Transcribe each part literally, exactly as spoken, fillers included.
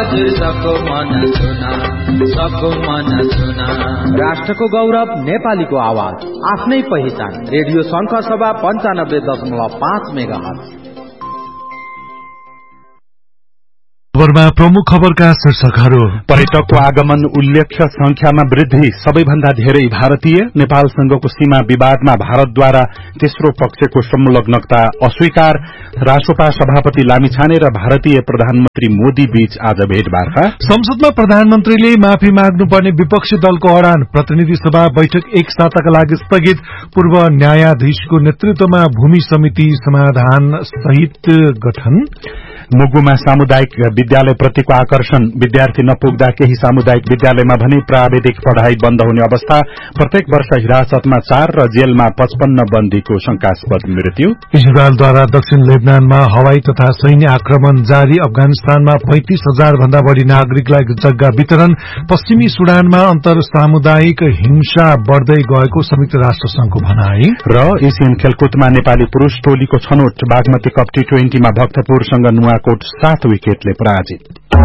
हजुर सबको मन छुना, सबको मन छुना। राष्ट्रको गौरव नेपालीको आवाज, आफ्नै पहिचान। रेडियो शंख सभा पञ्चानब्बे दशमलव पाँच मेगा हर्ज। खबरमा प्रमुख खबरका शीर्षकहरू। पर्यटकको आगमन उल्लेख्य संख्यामा वृद्धि, सबैभन्दा धेरै भारतीय। नेपालसँगको सीमा विवादमा भारतद्वारा तेस्रो पक्षको संलग्नता अस्वीकार। रासोपा सभापति लामिछाने र भारतीय प्रधानमन्त्री मोदी बीच आज भेटवार्ता। संसदमा प्रधानमन्त्रीले माफी माग्नुपर्ने विपक्षी दलको अडान। प्रतिनिधि सभा बैठक एक साताका लागि स्थगित। पूर्व न्यायाधीशको नेतृत्वमा भूमि समिति समाधान सहित गठन। मुगुमा सामुदायिक विद्यालय प्रतिको आकर्षण, विद्यार्थी नपुग्दा केही सामुदायिक विद्यालयमा भने प्राविधिक पढ़ाई बन्द हुने अवस्था। प्रत्येक वर्ष हिरासतमा चार र जेलमा पचपन्न बन्दीको शंकास्पद मृत्यु। इजरायलद्वारा दक्षिण लेबनानमा हवाई तथा सैन्य आक्रमण जारी। अफगानिस्तानमा पैंतिस हजार भन्दा बढ़ी नागरिकलाई जग्गा वितरण। पश्चिमी सुडानमा अन्तर सामुदायिक हिंसा बढ़दै गएको संयुक्त राष्ट्र संघको भनाई। र एसियन खेलकुदमा नेपाली पुरूष टोलीको छनौट। बागमती कप टी ट्वेन्टीमा भक्तपुरसँग नुवाकोट सात विकेटले पराजित।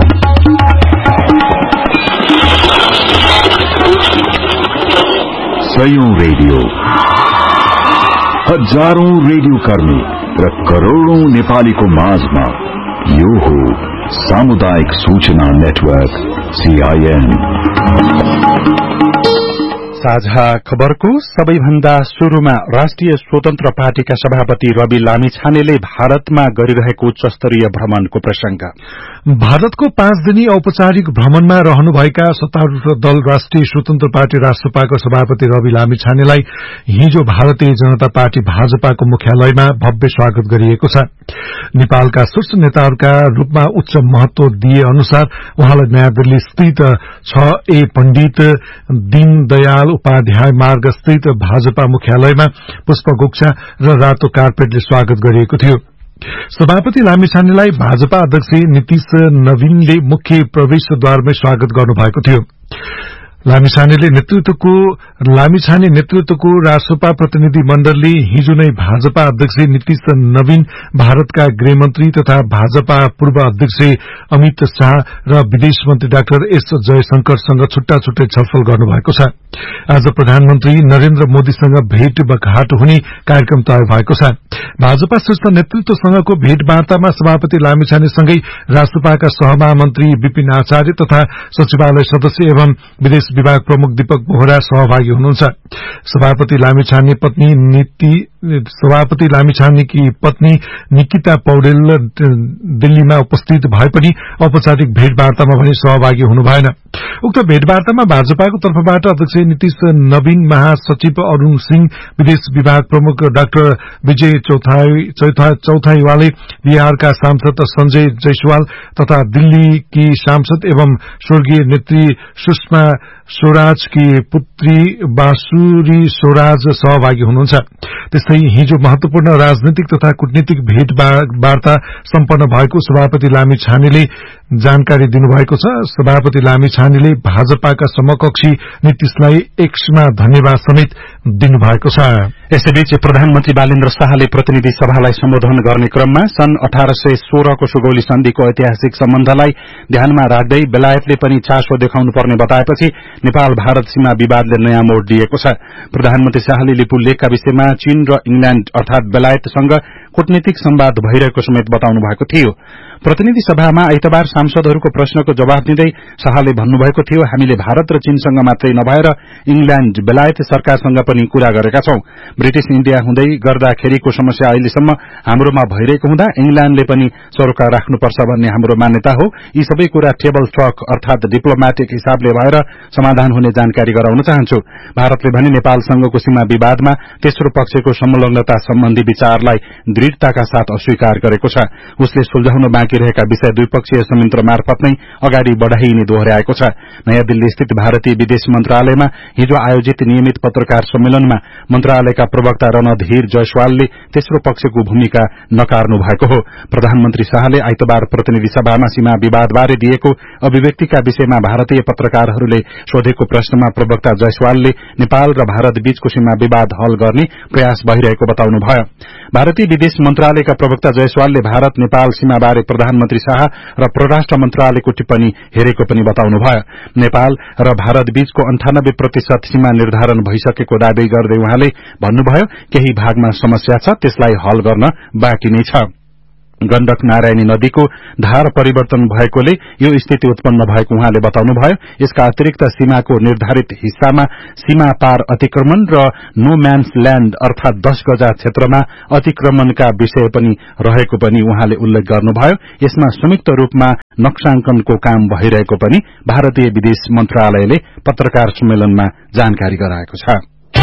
सयौं रेडियो, हजारौं रेडियो कर्मी र करोड़ौं नेपालीको माझमा यो हो सामुदायिक सूचना नेटवर्क सीआईएन। साझा खबरको सबैभन्दा शुरूमा राष्ट्रिय स्वतन्त्र पार्टीका सभापति रवि लामिछानेले भारतमा गरिरहेको उच्च स्तरीय भ्रमणको प्रसंग। भारतको पाँच दिनी औपचारिक भ्रमणमा रहनुभएका सत्तारूढ़ दल राष्ट्रिय स्वतन्त्र पार्टी राष्ट्रपाको सभापति रवि लामिछानेलाई हिजो भारतीय जनता पार्टी भाजपाको मुख्यालयमा भव्य स्वागत गरिएको छ। नेपालका शीर्ष नेताहरूका रूपमा उच्च महत्व दिए अनुसार उहाँलाई नयाँ दिल्ली स्थित छ ए पण्डित दीनदयाल उपाध्याय मार्ग स्थित भाजपा मुख्यालयमा पुष्पगुच्छा र रातो कार्पेटले स्वागत गरिएको थियो। सभापति लामिछानेलाई भाजपा अध्यक्ष नीतीश नवीनले मुख्य प्रवेशद्वारमै स्वागत गर्नुभएको थियो। लामिछानेले नेतृत्वको लामिछाने नेतृत्वको रासोपा प्रतिनिधि मण्डलले हिजो नै भाजपा अध्यक्ष नीतीश नवीन, भारतका गृहमन्त्री तथा भाजपा पूर्व अध्यक्ष अमित शाह र विदेश मन्त्री डाक्टर एस जयशंकरसँग छुट्टा छुट्टै छलफल गर्नुभएको छ। आज प्रधानमन्त्री नरेन्द्र मोदीसँग भेटघाट हुने कार्यक्रम तय भएको छ। भाजपा शीर्ष नेतृत्वसँगको भेटवार्तामा सभापति लामिछानेसँगै रासोपाका सहमहामन्त्री विपिन आचार्य तथा सचिवालय सदस्य एवं विदेश विभाग प्रमुख दीपक बोहरा सहभागी हुनुहुन्छ। सभापति लामिछाने पत्नी नीति सभापति लामिछानेकी पत्नी निकिता पौडेल दिल्लीमा उपस्थित भए पनि औपचारिक भेटवार्तामा भने सहभागी हुनु भएन। उक्त भेटवार्तामा भाजपाको तर्फबाट अध्यक्ष नीतीश नवीन, महासचिव अरूण सिंह, विदेश विभाग प्रमुख डाक्टर विजय चौथाईवाले, बिहारका सांसद संजय जायसवाल तथा दिल्लीकी सांसद एवं स्वर्गीय नेत्री सुषमा स्वराजकी पुत्री बासुरी स्वराज सहभागी हुनुहुन्छ। त्यस्तै हिजो महत्वपूर्ण राजनीतिक तथा कूटनीतिक भेटवार्ता सम्पन्न भएको सभापति लामिछानेले जानकारी दिनुभएको छ। सभापति लामिछानेले भाजपाका समकक्षी नीतीशलाई एक्समा धन्यवाद समेत दिनुभएको छ। यसैबीच प्रधानमन्त्री बालेन्द्र शाहले प्रतिनिधि सभालाई सम्बोधन गर्ने क्रममा सन् अठार सय सोह्रको सुगौली सन्धिको ऐतिहासिक सम्बन्धलाई ध्यानमा राख्दै बेलायतले पनि चासो देखाउनु पर्ने बताएपछि नेपाल भारत सीमा विवादले नयाँ मोड़ लिएको छ। प्रधानमन्त्री शाहले लिपुलेखका विषयमा चीन र इंग्ल्याण्ड अर्थात बेलायतसँग कूटनीतिक संवाद भइरहेको समेत बताउनु भएको थियो। प्रतिनिधि सभामा आइतबार सांसदहरूको प्रश्नको जवाब दिँदै शाहले भन्नुभएको थियो, हामीले भारत र चीनसँग मात्रै नभएर इंग्ल्याण्ड, बेलायत सरकारसँग पनि कुरा गरेका छौं। ब्रिटिश इण्डिया हुँदै गर्दाखेरिको समस्या अहिलेसम्म हाम्रोमा भइरहेको हुँदा इंग्ल्याण्डले पनि सरोकार राख्नुपर्छ भन्ने हाम्रो मान्यता हो। यी सबै कुरा टेबल टक अर्थात डिप्लोमेटिक हिसाबले भएर समाधान हुने जानकारी गराउन चाहन्छु। भारतले भने नेपालसँगको सीमा विवादमा तेस्रो पक्षको संलग्नता सम्बन्धी विचारलाई दृढ़ताका साथ अस्वीकार गरेको छ। उसले सुल्झाउन बाँकी रहेका विषय द्विपक्षीय संयन्त्र मार्फत नै अगाडि बढ़ाइने दोहोर्याएको छ। नयाँ दिल्ली स्थित भारतीय विदेश मन्त्रालयमा हिजो आयोजित नियमित पत्रकार सम्मेलनमा मन्त्रालयका प्रवक्ता रणधीर जयसवालले तेस्रो पक्षको भूमिका नकार्नु भएको हो। प्रधानमन्त्री शाहले आइतबार प्रतिनिधि सभामा सीमा विवादबारे दिएको अभिव्यक्तिका विषयमा भारतीय पत्रकारहरूले सोधेको प्रश्नमा प्रवक्ता जयसवालले नेपाल र भारत बीचको सीमा विवाद हल गर्ने प्रयास भइरहेको बताउनुभयो। भारतीय विदेश विदेश मन्त्रालयका प्रवक्ता जयसवालले भारत नेपाल सीमाबारे प्रधानमन्त्री शाह र परराष्ट्र मन्त्रालयको टिप्पणी हेरेको पनि बताउनुभयो। नेपाल र भारत बीचको अन्ठानब्बे प्रतिशत सीमा निर्धारण भइसकेको दावी गर्दै उहाँले भन्नुभयो केही भागमा समस्या छ, त्यसलाई हल गर्न बाँकी नै छ। गण्डक नारायणी नदीको धार परिवर्तन भएकोले यो स्थिति उत्पन्न भएको उहाँले बताउनुभयो। यसका अतिरिक्त सीमाको निर्धारित हिस्सामा सीमा पार अतिक्रमण र नो म्यान्स ल्याण्ड अर्थात दश गजा क्षेत्रमा अतिक्रमणका विषय पनि रहेको पनि उहाँले उल्लेख गर्नुभयो। यसमा संयुक्त रूपमा नक्साङ्कनको काम भइरहेको पनि भारतीय विदेश मन्त्रालयले पत्रकार सम्मेलनमा जानकारी गराएको छ।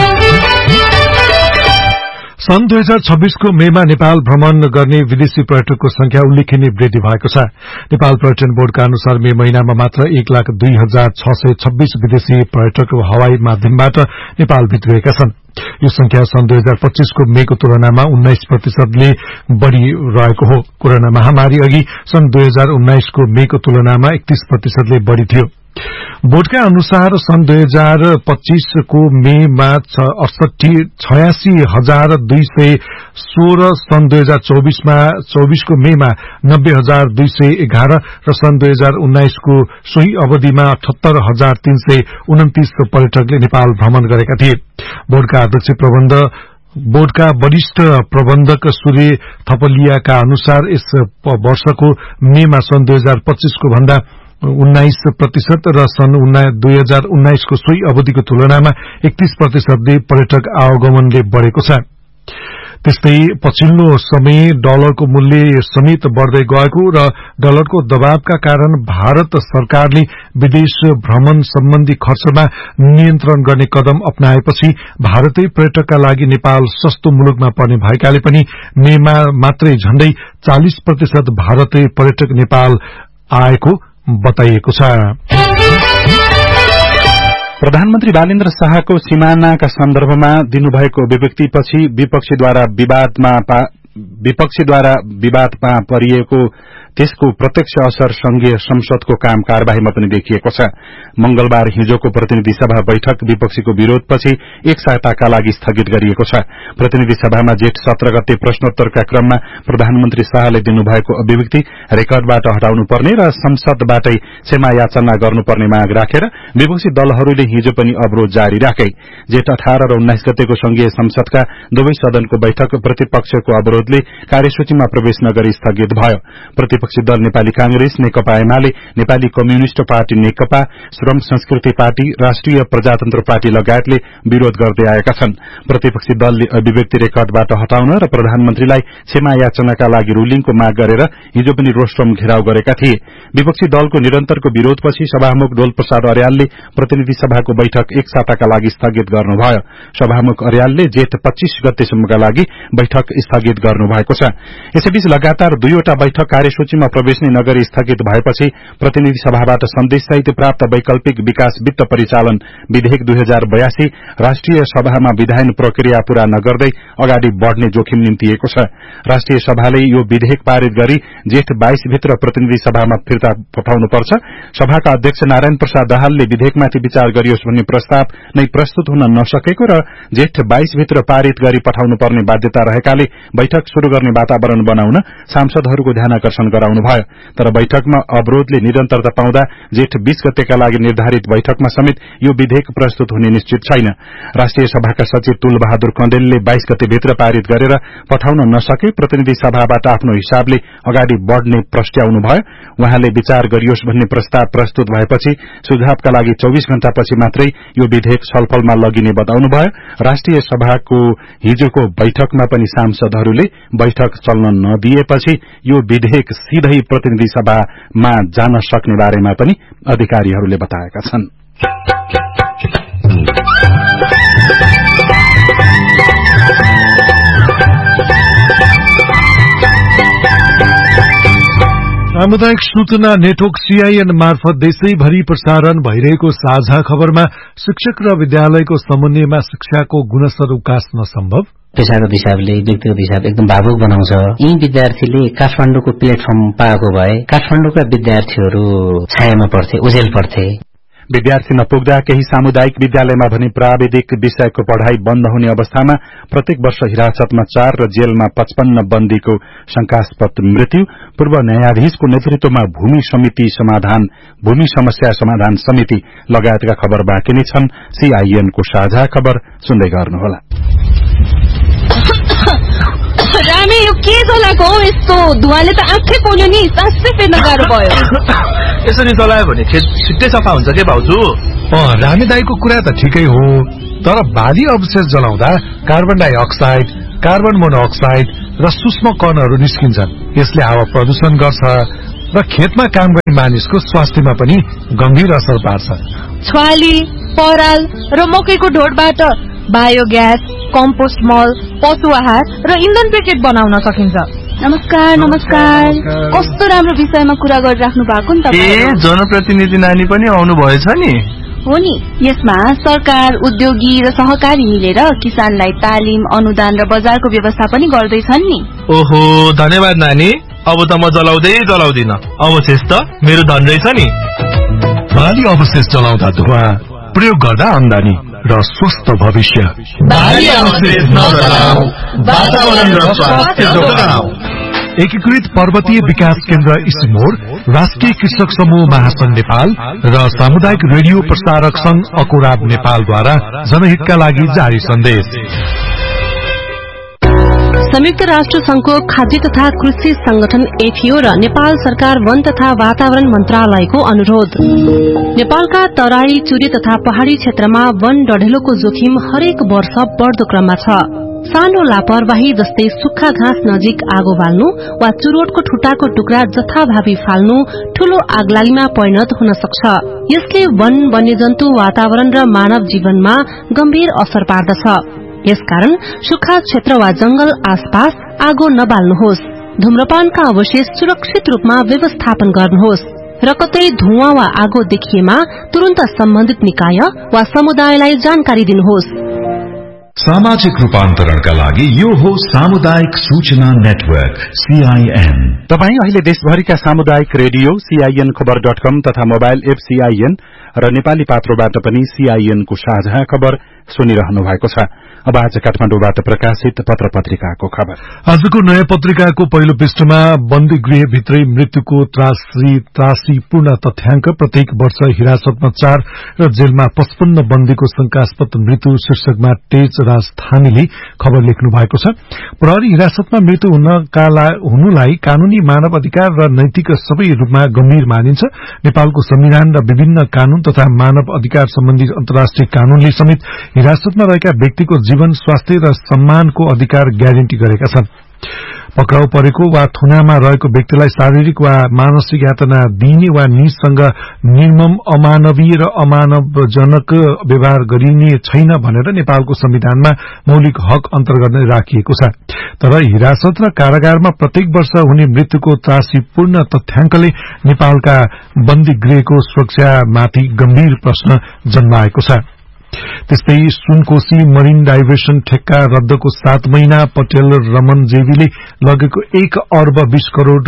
सन् दुई हजार छब्बीसको मेमा नेपाल भ्रमण गर्ने विदेशी पर्यटकको संख्या उल्लेखनीय वृद्धि भएको छ। नेपाल पर्यटन बोर्डका अनुसार मे महिनामा मात्र एक लाख दुई हजार छ सय छब्बीस विदेशी पर्यटक हवाई माध्यमबाट नेपाल भित्रिएका छन्। यो संख्या सन् दुई हजार पच्चीसको मेको तुलनामा उन्नाइस प्रतिशतले बढ़ी रहेको हो। कोरोना महामारी अघि सन् दुई हजार उन्नाइसको मेको तुलनामा एकतीस प्रतिशतले बढ़ी थियो। बोर्डका अनुसार सन् दुई हजार पच्चीसको मेमा अडसठी छयासी हजार दुई सय सोह्र, सन् दुई हजार चौबीसमा चौबीसको मेमा नब्बे हजार दुई सय एघार र सन् दुई हजार उन्नाइसको सोही अवधिमा अठहत्तर हजार तीन सय उन्तिस पर्यटकले नेपाल भ्रमण गरेका थिए। बोर्डका अध्यक्ष प्रबन्ध बोर्डका वरिष्ठ प्रबन्धक सूर्य थपलियाका अनुसार यस वर्षको मेमा सन् दुई हजार पच्चीसको भन्दा उन्नाइस प्रतिशत र सन् दुई हजार उन्नाइसको सोही अवधिको तुलनामा एकतीस प्रतिशतले पर्यटक आवागमनले बढ़ेको छ। त्यस्तै पछिल्लो समय डलरको मूल्य समेत बढ़दै गएको र डलरको दबावका कारण भारत सरकारले विदेश भ्रमण सम्बन्धी खर्चमा नियन्त्रण गर्ने कदम अपनाएपछि भारतीय पर्यटकका लागि नेपाल सस्तो मुलुकमा पर्ने भएकाले पनि मेमा मात्रै झण्डै चालीस प्रतिशत भारतीय पर्यटक नेपाल आएको बताइएको छ। प्रधानमन्त्री बालेन्द्र शाहको सीमानाका सन्दर्भमा दिनुभएको अभिव्यक्तिपछि विपक्षीद्वारा विवादमा विपक्षीद्वारा विवादमा परिएको त्यसको प्रत्यक्ष असर संघीय संसदको काम कार्यवाहीमा पनि देखिएको छ। मंगलबार हिजोको प्रतिनिधि सभा बैठक विपक्षीको विरोधपछि एक साताका लागि स्थगित गरिएको छ। प्रतिनिधि सभामा जेठ सत्र गते प्रश्नोत्तरका क्रममा प्रधानमन्त्री शाहले दिनुभएको अभिव्यक्ति रेकर्डबाट हटाउनु पर्ने र संसदबाटै क्षमा याचना गर्नुपर्ने माग राखेर विपक्षी दलहरूले हिजो पनि अवरोध जारी राखे। जेठ अठार र उन्नाइस गतेको संघीय संसदका दुवै सदनको बैठक प्रतिपक्षको अवरोधले कार्यसूचीमा प्रवेश नगरी स्थगित भयो। प्रतिपक्षी दल नेपाली कांग्रेस, नेकपा एमाले, नेपाली कम्युनिष्ट पार्टी नेकपा, श्रम संस्कृति पार्टी, राष्ट्रिय प्रजातन्त्र पार्टी लगायतले विरोध गर्दै आएका छन्। प्रतिपक्षी दलले अभिव्यक्ति रेकर्डबाट हटाउन र प्रधानमन्त्रीलाई क्षमा याचनाका लागि रुलिङको माग गरेर हिजो पनि रोस्ट्रम घेराउ गरेका थिए। विपक्षी दलको निरन्तरको विरोधपछि सभामुख डोलप्रसाद अर्यालले प्रतिनिधि सभाको बैठक एक साताका लागि स्थगित गर्नुभयो। सभामुख अर्यालले जेठ पच्चीस गतेसम्मका लागि बैठक स्थगित गर्नुभएको छ। यसैबीच लगातार दुईवटा बैठक कार्यसूचीमा प्रवेश नै नगरी स्थगित भएपछि प्रतिनिधि सभाबाट सन्देश सहित प्राप्त वैकल्पिक विकास वित्त परिचालन विधेयक दुई हजार बयासी राष्ट्रिय सभामा विधायन प्रक्रिया पूरा नगर्दै अगाडि बढ़ने जोखिम निम्तिएको छ। राष्ट्रिय सभाले यो विधेयक पारित गरी जेठ बाइस भित्र प्रतिनिधि सभामा फिर्ता पठाउनुपर्छ। सभाका अध्यक्ष नारायण प्रसाद दाहालले विधेयकमाथि विचार गरियोस् भन्ने प्रस्ताव नै प्रस्तुत हुन नसकेको र जेठ बाइस भित्र पारित गरी पठाउनुपर्ने बाध्यता रहेकाले बैठक शुरू गर्ने वातावरण बनाउन सांसदहरूको ध्यानकर्षण गराउनुभयो। तर बैठकमा अवरोधले निरन्तरता पाउँदा जेठ बीस गतेका लागि निर्धारित बैठकमा समेत यो विधेयक प्रस्तुत हुने निश्चित छैन। राष्ट्रिय सभाका सचिव तुल बहादुर कण्डेलले बाइस गते भित्र पारित गरेर पठाउन नसके प्रतिनिधि सभाबाट आफ्नो हिसाबले अगाडि बढ़ने प्रस्ट्याउनुभयो। उहाँले विचार गरियोस् भन्ने प्रस्ताव प्रस्तुत भएपछि सुझावका लागि चौबीस घण्टापछि मात्रै यो विधेयक छलफलमा लगिने बताउनुभयो। राष्ट्रिय सभाको हिजोको बैठकमा पनि सांसदहरूले बैठक चल्न नदिएपछि यो विधेयक सीधै प्रतिनिधि सभामा जान सक्ने बारेमा पनि अधिकारीहरूले बताएका छन्। सामुदायिक सूचना नेटवर्क सीआईएन मार्फत देशैभरि प्रसारण भइरहेको साझा खबरमा शिक्षक र विद्यालयको समन्वयमा शिक्षाको गुणस्तर उकास्न सम्भव। पेशागत हिसाबले व्यक्तिगत हिसाब एकदम भावुक बनाउँछ। यी विद्यार्थीले काठमाडौँको प्लेटफर्म पाएको भए काठमाडौँका विद्यार्थीहरू छायामा पढ्थे, उजेल पढ्थे। विद्यार्थी नपुग्दा केही सामुदायिक विद्यालयमा भने प्राविधिक विषयको पढ़ाई बन्द हुने अवस्थामा प्रत्येक वर्ष हिरासतमा चार र जेलमा पचपन्न बन्दीको शंकास्पद मृत्यु। पूर्व न्यायाधीशको नेतृत्वमा भूमि समिति समाधान भूमि समस्या समाधान समिति लगायतका खबर बाँकी नै छन्। सीआईएनको साझा खबर सुन्दै गर्नुहोला। रामे यो के चलाको हो यस्तो धुवाले त आँखै पोल्यो नि, सासै फेर्न गाह्रो भयो। यसरी चलायो भने खेत छिट्टै सफा हुन्छ के भाउजू? अँ रामे दाईको कुरा त ठिकै हो, तर बाली अवशेष जलाउँदा कार्बन डाइअक्साइड, कार्बन मोनोअक्साइड र सूक्ष्म कणहरू निस्किन्छन्। यसले हावा प्रदूषण गर्छ र खेतमा काम गर्ने मानिसको स्वास्थ्यमा पनि गम्भीर असर पार्छ। छ्वाली, पराल र मकैको ढोडबाट बायोग्यास, कम्पोस्ट मल, पशु आहार र इन्धन पेकेट बनाउन सकिन्छ। नमस्कार नमस्कार, कस्तो राम्रो विषयमा कुरा गरिराख्नु भएको नि तपाईँ। ए जनप्रतिनिधि नानी पनि आउनु भएछ नि? हो नि, यसमा सरकार, उद्योगी र सहकारी मिलेर किसानलाई तालिम, अनुदान र बजारको व्यवस्था पनि गर्दैछन् नि। ओहो धन्यवाद नानी, अब त म जलाउँदै जलाउँदिन, अवशेष त मेरो धन रहेछ नि। बाली अवशेष जलाउँदा धुवा, प्रयोग गर्दा आम्दानी र स्वस्थ भविष्य। बाली अवशेष नजलाऊ, वातावरण र स्वास्थ्य जोगाऊ। एकीकृत पर्वतीय विकास केन्द्र इस्मोर, राष्ट्रिय कृषक समूह महासंघ नेपाल र सामुदायिक रेडियो प्रसारक संघ अकोराब नेपालद्वारा जनहितका लागि जारी सन्देश। संयुक्त राष्ट्र संघको खाद्य तथा कृषि संगठन एफएओ र नेपाल सरकार वन तथा वातावरण मन्त्रालयको अनुरोध। नेपालका तराई, चुरे तथा पहाड़ी क्षेत्रमा वन डढेलोको जोखिम हरेक वर्ष बढ़दो क्रममा छ। सानो लापरवाही जस्तै सुक्खा घाँस नजिक आगो बाल्नु वा चुरोटको ठुटाको टुक्रा जथाभावी फाल्नु ठूलो आगलालीमा परिणत हुन सक्छ। यसले वन, वन्यजन्तु, वातावरण र मानव जीवनमा गम्भीर असर पार्दछ। यसकारण सुक्खा क्षेत्र वा जंगल आसपास आगो नबाल्नुहोस्। धूम्रपानका अवशेष सुरक्षित रूपमा व्यवस्थापन गर्नुहोस् र कतै धुवाँ वा आगो देखिएमा तुरन्त सम्बन्धित निकाय वा समुदायलाई जानकारी दिनुहोस्। सामाजिक रूपान्तरणका लागि यो हो सामुदायिक सूचना नेटवर्क सीआईएन। तपाई अहिले देशभरिका सामुदायिक रेडियो सीआईएन खबर डट कम तथा मोबाइल एप सीआईएन र नेपाली पात्रोबाट पनि सीआईएन को साझा खबर सुनिरहनु भएको छ। अब आज काठमाडौँबाट प्रकाशित पत्र पत्रिकाको खबर। आजको नयाँ पत्रिकाको पहिलो पृष्ठमा बन्दी गृह भित्रै मृत्युको त्रासी त्रासीपूर्ण तथ्याङ्क, प्रत्येक वर्ष हिरासतमा चार र जेलमा पचपन्न बन्दीको शंकास्पद मृत्यु शीर्षकमा तेज राजधानीले खबर लेख्नु भएको छ। प्रहरी हिरासतमा मृत्यु हुनका हुनुलाई कानूनी मानव अधिकार र नैतिक सबै रूपमा गम्भीर मानिन्छ। नेपालको संविधान र विभिन्न कानून तथा मानव अधिकार सम्बन्धी अन्तर्राष्ट्रिय कानूनले समेत हिरासतमा रहेका व्यक्तिको जीवन, स्वास्थ्य र सम्मानको अधिकार ग्यारेन्टी गरेका छन्। पक्राउ परेको वा थुनामा रहेको व्यक्तिलाई शारीरिक वा मानसिक यातना दिइने वा निजसँग निर्मम, अमानवीय र अमानवजनक व्यवहार गरिने छैन भनेर नेपालको संविधानमा मौलिक हक अन्तर्गत राखिएको छ। तर हिरासत र कारागारमा प्रत्येक वर्ष हुने मृत्युको त्रासीपूर्ण तथ्याङ्कले नेपालका बन्दी गृहको सुरक्षामाथि गम्भीर प्रश्न जन्माएको छ। त्यस्तै सुनकोशी मरिन डाइभर्सन ठेक्का रद्दको सात महिना पटेल रमन जेवीले लगेको एक अर्ब बीस करोड़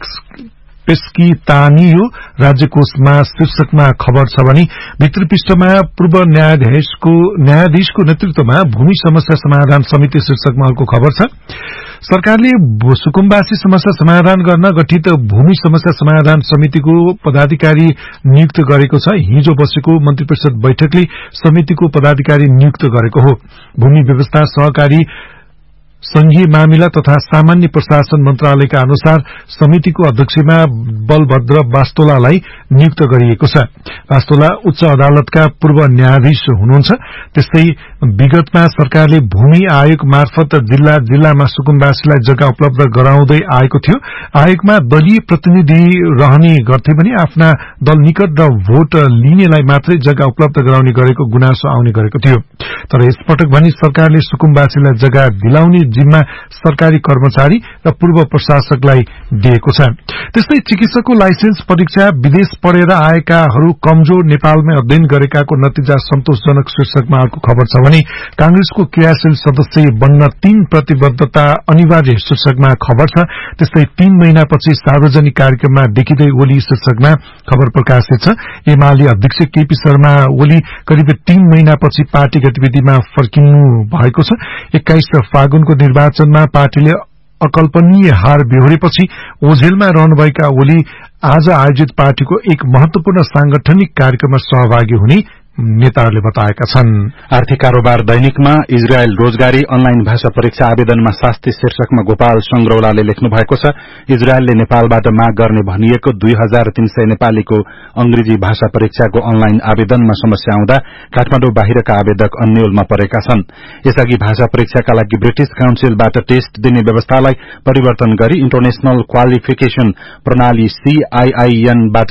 पेस्की तानियो राज्य कोषमा शीर्षकमा खबर छ भने भित्री पृष्ठमा पूर्व न्यायाधीशको न्यायाधीशको नेतृत्वमा भूमि समस्या समाधान समिति शीर्षकमा अर्को खबर छ। सरकारले सुकुम्बासी समस्या समाधान गर्न गठित भूमि समस्या समाधान समितिको पदाधिकारी नियुक्त गरेको छ। हिजो बसेको मन्त्री परिषद बैठकले समितिको पदाधिकारी नियुक्त गरेको हो। भूमि व्यवस्था, सहकारी, संघीय मामिला तथा सामान्य प्रशासन मन्त्रालयका अनुसार समितिको अध्यक्षमा बलभद्र वास्तोलालाई नियुक्त गरिएको छ। वास्तोला उच्च अदालतका पूर्व न्यायाधीश हुनुहुन्छ। त्यस्तै विगतमा सरकारले भूमि आयोग मार्फत जिल्ला जिल्लामा सुकुम्बासीलाई जग्गा उपलब्ध गराउँदै आएको थियो। आयोगमा दलीय प्रतिनिधि रहने गर्थे भने आफ्ना दल निकट र भोट लिनेलाई मात्रै जग्गा उपलब्ध गराउने गरेको गुनासो आउने गरेको थियो। तर यसपटक भने सरकारले सुकुम्बासीलाई जग्गा दिलाउने जिम्मा सरकारी कर्मचारी र पूर्व प्रशासकलाई दिएको छ। त्यस्तै चिकित्सकको लाइसेन्स परीक्षा विदेश पढेर आएकाहरू कमजोर नेपालमै अध्ययन गरेकाको नतिजा सन्तोषजनक शीर्षकमा अर्को खबर छ भने कांग्रेसको क्रियाशील सदस्य बन्न तीन प्रतिबद्धता अनिवार्य शीर्षकमा खबर छ। त्यस्तै तीन महिनापछि सार्वजनिक कार्यक्रममा देखिँदै ओली शीर्षकमा खबर प्रकाशित छ। एमाले अध्यक्ष केपी शर्मा ओली करिब तीन महिनापछि पार्टी गतिविधिमा फर्किनु भएको छ। एक्काइस फागुनको निर्वाचनमा पार्टीले अकल्पनीय हार बेहोरेपछि ओझेलमा रहनुभएका ओली आज आयोजित पार्टीको एक महत्वपूर्ण सांगठनिक कार्यक्रममा सहभागी हुने नेताहरूले बताएका छन्। आर्थिक कारोबार दैनिकमा इजरायल रोजगारी अनलाइन भाषा परीक्षा आवेदनमा शास्ति शीर्षकमा गोपाल संग्रौलाले लेख्नु भएको छ। इजरायलले नेपालबाट माग गर्ने भनिएको दुई हजार तीन सय नेपालीको अंग्रेजी भाषा परीक्षाको अनलाइन आवेदनमा समस्या आउँदा काठमाडौँ बाहिरका आवेदक अन्यलमा परेका छन्। यसअघि भाषा परीक्षाका लागि ब्रिटिश काउन्सिलबाट टेस्ट दिने व्यवस्थालाई परिवर्तन गरी इन्टरनेशनल क्वालिफिकेशन प्रणाली सीआईआईएन बाट